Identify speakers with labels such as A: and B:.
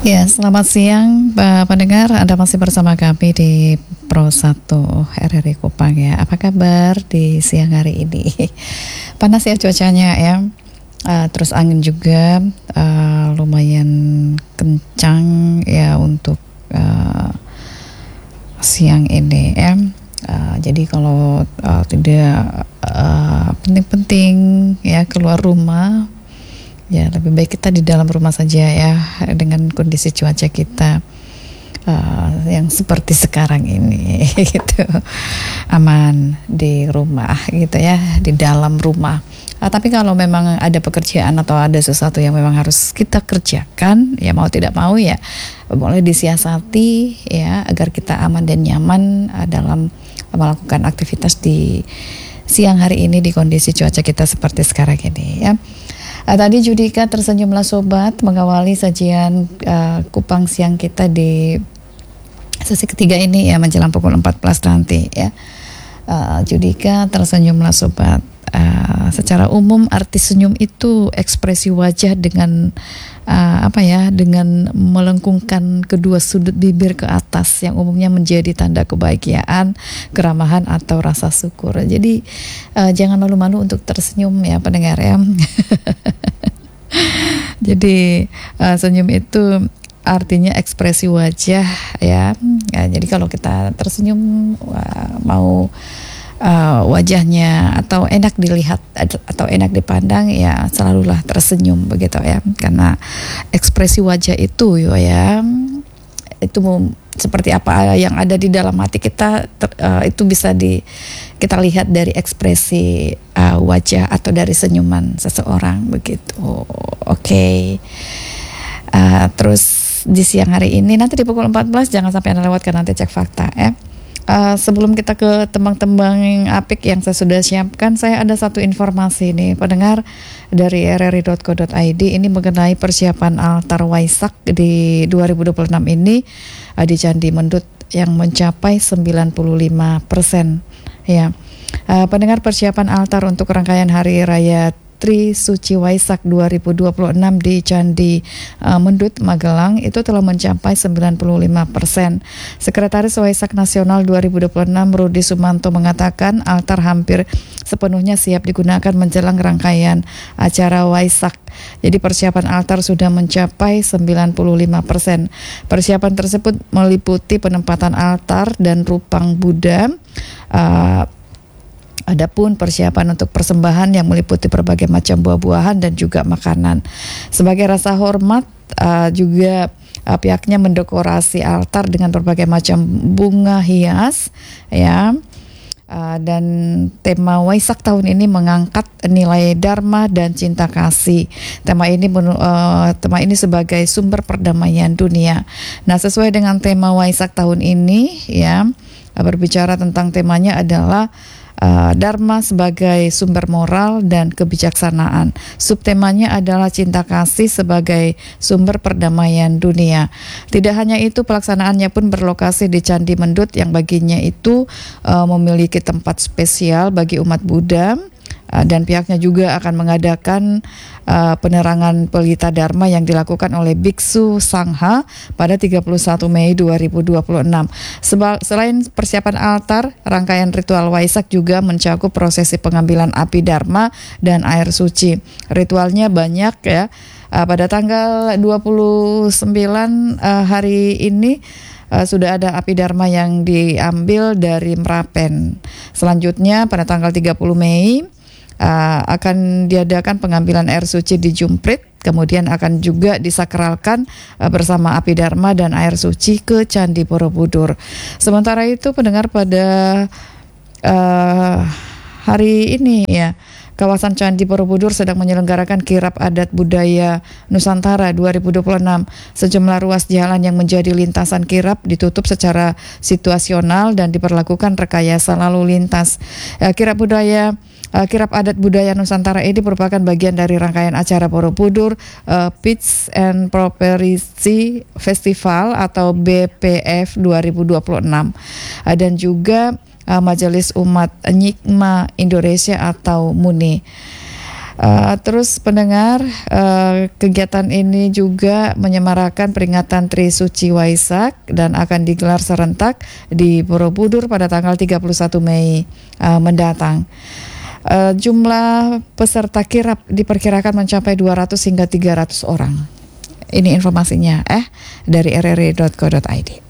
A: Ya, selamat siang Pak pendengar. Anda masih bersama kami di Pro 1 RRI Kupang ya. Apa kabar di siang hari ini? Panas ya cuacanya ya. Terus angin juga lumayan kencang ya untuk siang ini ya. Jadi kalau tidak penting-penting ya keluar rumah, ya lebih baik kita di dalam rumah saja ya, dengan kondisi cuaca kita yang seperti sekarang ini gitu, aman di rumah gitu ya, di dalam rumah. Tapi kalau memang ada pekerjaan atau ada sesuatu yang memang harus kita kerjakan, ya mau tidak mau ya boleh disiasati ya, agar kita aman dan nyaman dalam melakukan aktivitas di siang hari ini di kondisi cuaca kita seperti sekarang ini ya. Tadi Judika tersenyumlah sobat mengawali sajian Kupang siang kita di sesi ketiga ini ya, menjelang pukul 14 nanti ya. Judika tersenyumlah sobat. Secara umum arti senyum itu ekspresi wajah dengan dengan melengkungkan kedua sudut bibir ke atas, yang umumnya menjadi tanda kebahagiaan, keramahan atau rasa syukur. Jadi jangan malu-malu untuk tersenyum ya pendengar ya. Jadi senyum itu artinya ekspresi wajah ya. Jadi kalau kita tersenyum mau wajahnya atau enak dilihat atau enak dipandang, ya selalulah tersenyum begitu ya, karena ekspresi wajah itu ya itu seperti apa yang ada di dalam hati kita, itu bisa kita lihat dari ekspresi wajah atau dari senyuman seseorang begitu. Oke. Terus di siang hari ini nanti di pukul 14 jangan sampai Anda lewatkan nanti cek fakta ya. Sebelum kita ke tembang-tembang yang apik yang saya sudah siapkan, saya ada satu informasi nih pendengar dari rri.co.id ini mengenai persiapan altar Waisak di 2026 ini di Candi Mendut yang mencapai 95% ya. Pendengar, persiapan altar untuk rangkaian Hari Raya Tri Suci Waisak 2026 di Candi Mendut Magelang itu telah mencapai 95%. Sekretaris Waisak Nasional 2026 Rudi Sumanto mengatakan altar hampir sepenuhnya siap digunakan menjelang rangkaian acara Waisak. Jadi persiapan altar sudah mencapai 95%. Persiapan tersebut meliputi penempatan altar dan rupang Buddha. Adapun persiapan untuk persembahan yang meliputi berbagai macam buah-buahan dan juga makanan. Sebagai rasa hormat juga pihaknya mendekorasi altar dengan berbagai macam bunga hias ya. Dan tema Waisak tahun ini mengangkat nilai dharma dan cinta kasih. Tema ini sebagai sumber perdamaian dunia. Nah, sesuai dengan tema Waisak tahun ini ya, berbicara tentang temanya adalah Dharma sebagai sumber moral dan kebijaksanaan. Subtemanya adalah cinta kasih sebagai sumber perdamaian dunia. Tidak hanya itu, pelaksanaannya pun berlokasi di Candi Mendut yang baginya itu memiliki tempat spesial bagi umat Buddha. Dan pihaknya juga akan mengadakan penerangan pelita dharma yang dilakukan oleh Biksu Sangha pada 31 Mei 2026. Selain persiapan altar, rangkaian ritual Waisak juga mencakup prosesi pengambilan api dharma dan air suci. Ritualnya banyak ya. Pada tanggal 29 hari ini sudah ada api dharma yang diambil dari Merapen. Selanjutnya pada tanggal 30 Mei akan diadakan pengambilan air suci di Jumprit, kemudian akan juga disakralkan bersama api dharma dan air suci ke Candi Borobudur. Sementara itu pendengar, pada hari ini ya, kawasan Candi Borobudur sedang menyelenggarakan Kirap Adat Budaya Nusantara 2026. Sejumlah ruas jalan yang menjadi lintasan kirap ditutup secara situasional dan diberlakukan rekayasa lalu lintas. Kirap Adat Budaya Nusantara ini merupakan bagian dari rangkaian acara Borobudur Peace and Prosperity Festival atau BPF 2026 dan juga Majelis Umat Nyikma Indonesia atau MUNI. Terus pendengar, kegiatan ini juga menyemarakan peringatan Tri Suci Waisak dan akan digelar serentak di Borobudur pada tanggal 31 Mei mendatang. Jumlah peserta kirap diperkirakan mencapai 200 hingga 300 orang. Ini informasinya dari rri.co.id.